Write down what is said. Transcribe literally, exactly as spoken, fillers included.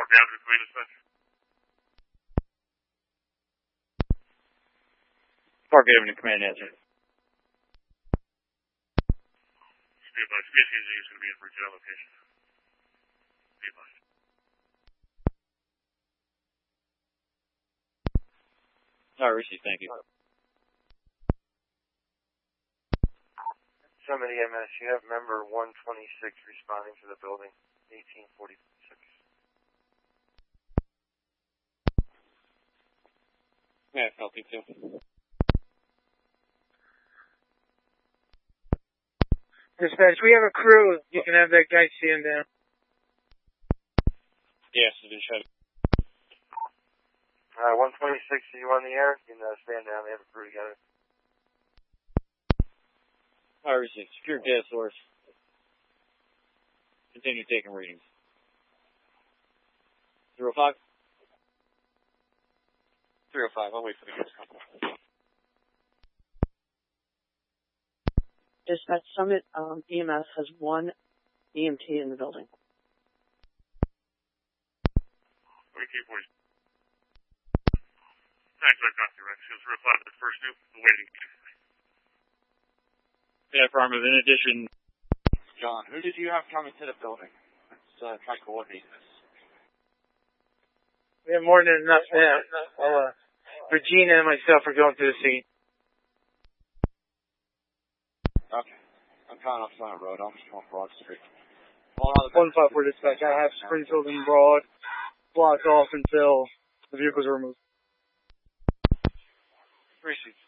Park Avenue Command Dispatch. Park Avenue Command answer. Be advised, P S K Z is going to be in for that location. Be advised. All right, Rishi, thank you. Somebody M S, you have member one twenty-six responding to the building, eighteen forty-six. Yeah, copy too. Dispatch, we have a crew. You can have that guy stand down. Yes, it is shut. Alright, one twenty-six, are you on the air? You can uh, stand down, they have a crew together. All right, Rishi, secure gas source. Continue taking readings. Zero five? Three oh five, I'll wait for the gas company. Dispatch Summit um, E M S has one E M T in the building. forty-two forty. Thanks, I've got you, right. She's zero five, the first new, the waiting. Yeah, affirmative. In addition, John, who did you have coming to the building? Let's uh, try to coordinate this. We have more than enough now. Well, uh, Regina and myself are going to the scene. Okay. I'm coming up Summit Road. I'm just going Broad Street. one five four dispatch. I have Springfield and Broad blocked off until the vehicles are removed. Rishi,